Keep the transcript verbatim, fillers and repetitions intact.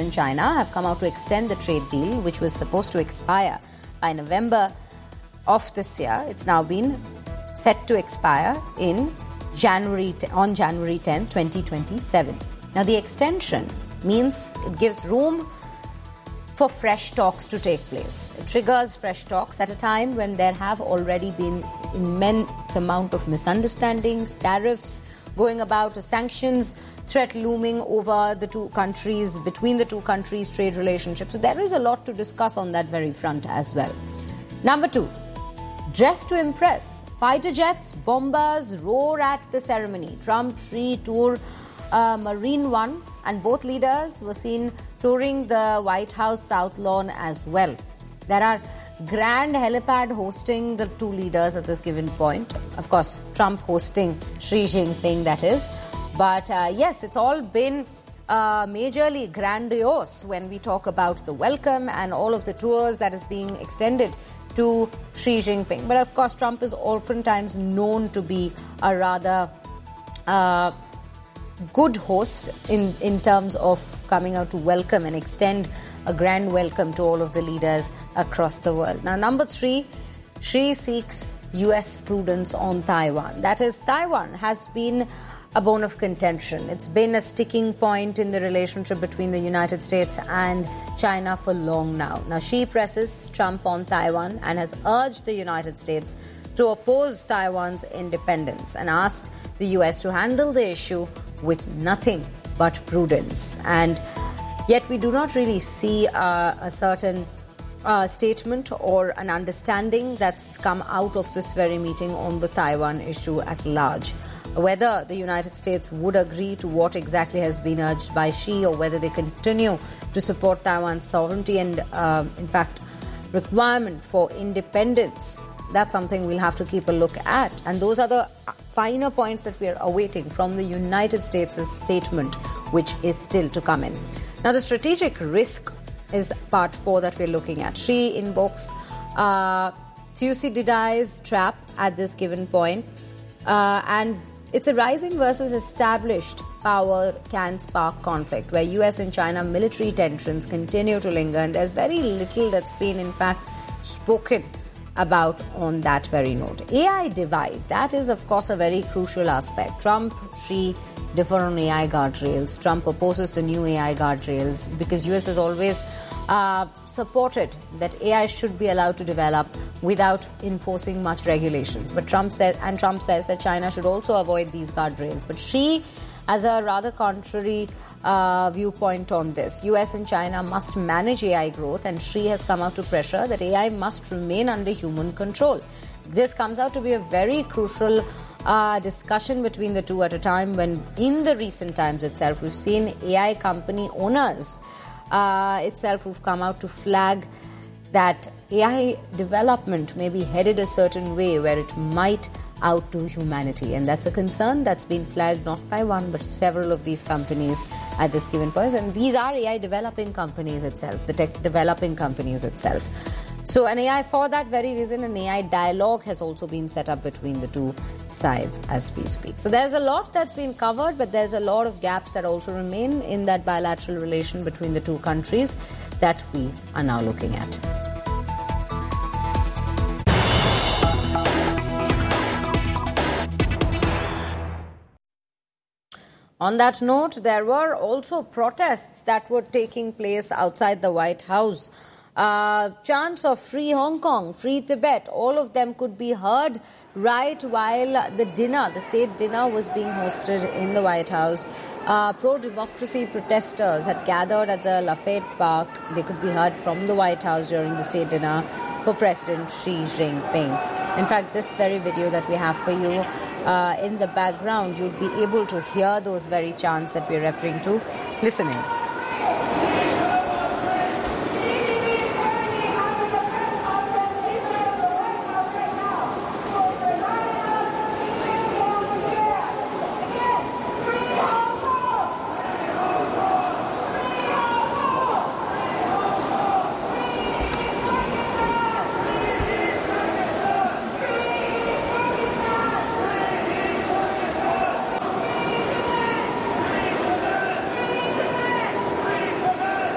and China have come out to extend the trade deal, which was supposed to expire by November of this year. It's now been set to expire in January on January tenth, twenty twenty-seven. Now, the extension means it gives room for fresh talks to take place. It triggers fresh talks at a time when there have already been immense amount of misunderstandings, tariffs going about, a sanctions threat looming over the two countries, between the two countries' trade relationships. So there is a lot to discuss on that very front as well. Number two, dress to impress. Fighter jets, bombers roar at the ceremony. Trump, Xi tour uh, Marine One, and both leaders were seen touring the White House South Lawn as well. There are grand helipad hosting the two leaders at this given point. Of course, Trump hosting Xi Jinping, that is. But uh, yes, it's all been uh, majorly grandiose when we talk about the welcome and all of the tours that is being extended to Xi Jinping. But of course, Trump is oftentimes known to be a rather uh, good host in, in terms of coming out to welcome and extend a grand welcome to all of the leaders across the world. Now, number three, Xi seeks U S prudence on Taiwan. That is, Taiwan has been a bone of contention. It's been a sticking point in the relationship between the United States and China for long now. Now, Xi presses Trump on Taiwan and has urged the United States to oppose Taiwan's independence and asked the U S to handle the issue with nothing but prudence. And yet we do not really see uh, a certain uh, statement or an understanding that's come out of this very meeting on the Taiwan issue at large. Whether the United States would agree to what exactly has been urged by Xi, or whether they continue to support Taiwan's sovereignty and, uh, in fact, requirement for independence, that's something we'll have to keep a look at. And those are the finer points that we are awaiting from the United States' statement, which is still to come in. Now, the strategic risk is part four that we're looking at. Xi invokes uh, Thucydides' trap at this given point. Uh, and it's a rising versus established power can spark conflict, where U S and China military tensions continue to linger. And there's very little that's been, in fact, spoken about on that very note. A I device, that is, of course, a very crucial aspect. Trump, Xi differ on A I guardrails. Trump opposes the new A I guardrails because U S has always uh, supported that A I should be allowed to develop without enforcing much regulations. But Trump said, and Trump says that China should also avoid these guardrails. But Xi has a rather contrary uh, viewpoint on this. U S and China must manage A I growth, and Xi has come out to pressure that A I must remain under human control. This comes out to be a very crucial uh, discussion between the two at a time when, in the recent times itself, we've seen A I company owners uh, itself who've come out to flag that A I development may be headed a certain way where it might outdo humanity. And that's a concern that's been flagged not by one but several of these companies at this given point. And these are A I developing companies itself, the tech developing companies itself. So an A I, for that very reason, an A I dialogue has also been set up between the two sides as we speak. So there's a lot that's been covered, but there's a lot of gaps that also remain in that bilateral relation between the two countries that we are now looking at. On that note, there were also protests that were taking place outside the White House. Uh, chants of free Hong Kong, free Tibet, all of them could be heard right while the dinner, the state dinner, was being hosted in the White House. Uh, pro-democracy protesters had gathered at the Lafayette Park. They could be heard from the White House during the state dinner for President Xi Jinping. In fact, this very video that we have for you uh, in the background, you'll be able to hear those very chants that we're referring to. Listen in.